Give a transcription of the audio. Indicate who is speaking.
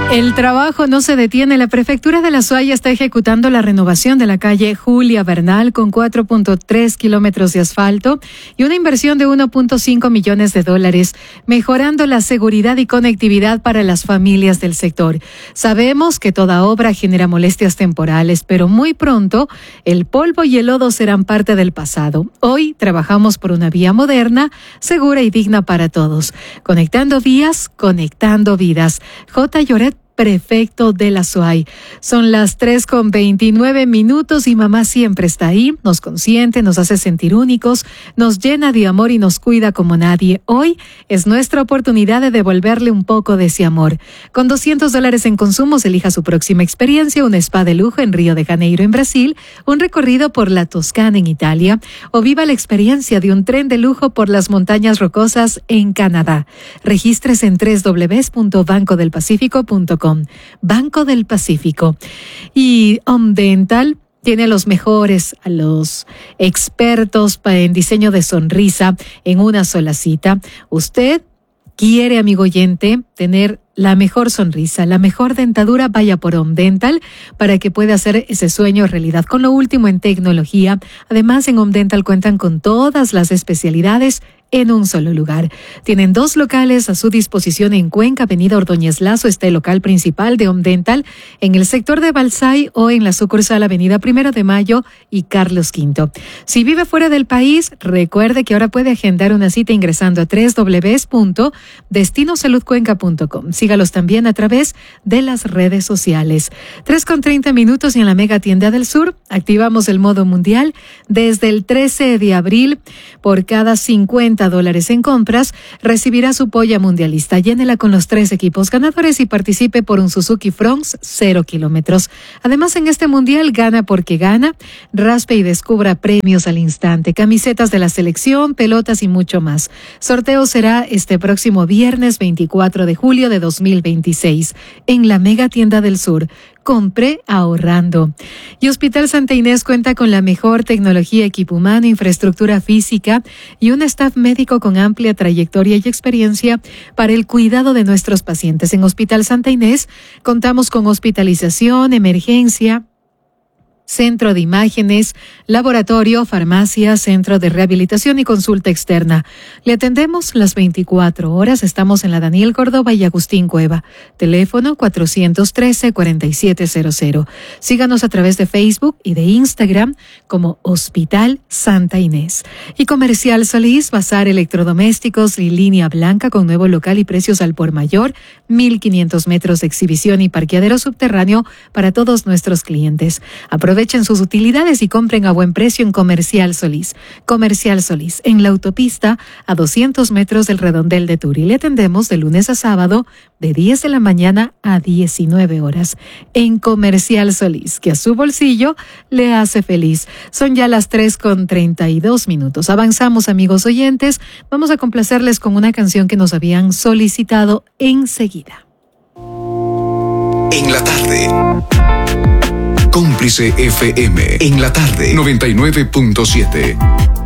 Speaker 1: El trabajo no se detiene. La Prefectura de La Suaya está ejecutando la renovación de la calle Julia Bernal con 4.3 kilómetros de asfalto y una inversión de 1.5 millones de dólares, mejorando la seguridad y conectividad para las familias del sector. Sabemos que toda obra genera molestias temporales, pero muy pronto el polvo y el lodo serán parte del pasado. Hoy trabajamos por una vía moderna, segura y digna para todos. Conectando vías, conectando vidas. J. Lloret, prefecto de La Suay. Son las 3:29 y mamá siempre está ahí, nos consiente, nos hace sentir únicos, nos llena de amor y nos cuida como nadie. Hoy es nuestra oportunidad de devolverle un poco de ese amor. Con $200 en consumos, elija su próxima experiencia, un spa de lujo en Río de Janeiro, en Brasil, un recorrido por la Toscana, en Italia, o viva la experiencia de un tren de lujo por las montañas rocosas en Canadá. Regístrese en www.bancodelpacifico.com. Banco del Pacífico. Y Omdental tiene a los mejores, a los expertos en diseño de sonrisa en una sola cita. Usted quiere, amigo oyente, tener la mejor sonrisa, la mejor dentadura, vaya por Omdental para que pueda hacer ese sueño realidad con lo último en tecnología. Además, en Omdental cuentan con todas las especialidades en un solo lugar. Tienen 2 locales a su disposición en Cuenca, Avenida Ordóñez Lazo, está el local principal de Omdental, en el sector de Balsay o en la sucursal Avenida 1 de Mayo y Carlos V. Si vive fuera del país, recuerde que ahora puede agendar una cita ingresando a www.destinosaludcuenca.com. Sígalos también a través de las redes sociales. 3:30 y en la Mega Tienda del Sur activamos el modo mundial desde el 13 de abril. Por cada $50 en compras, recibirá su polla mundialista. Llénela con los 3 equipos ganadores y participe por un Suzuki Fronx 0 kilómetros. Además, en este mundial, gana porque gana. Raspe y descubra premios al instante, camisetas de la selección, pelotas y mucho más. Sorteo será este próximo viernes 24 de julio de 2026 en la Mega Tienda del Sur. Compre ahorrando. Y Hospital Santa Inés cuenta con la mejor tecnología, equipo humano, infraestructura física y un staff médico con amplia trayectoria y experiencia para el cuidado de nuestros pacientes. En Hospital Santa Inés contamos con hospitalización, emergencia, centro de imágenes, laboratorio, farmacia, centro de rehabilitación y consulta externa. Le atendemos las 24 horas. Estamos en la Daniel Córdoba y Agustín Cueva. Teléfono 413-4700. Síganos a través de Facebook y de Instagram como Hospital Santa Inés. Y Comercial Solís, bazar electrodomésticos y línea blanca con nuevo local y precios al por mayor, 1,500 metros de exhibición y parqueadero subterráneo para todos nuestros clientes. Aprovechen sus utilidades y compren a buen precio en Comercial Solís. Comercial Solís, en la autopista a 200 metros del redondel de Turi. Le atendemos de lunes a sábado de 10 de la mañana a 19 horas. En Comercial Solís, que a su bolsillo le hace feliz. Son ya las 3:32. Avanzamos, amigos oyentes. Vamos a complacerles con una canción que nos habían solicitado enseguida.
Speaker 2: En la tarde. Cómplice FM, en la tarde, 99.7.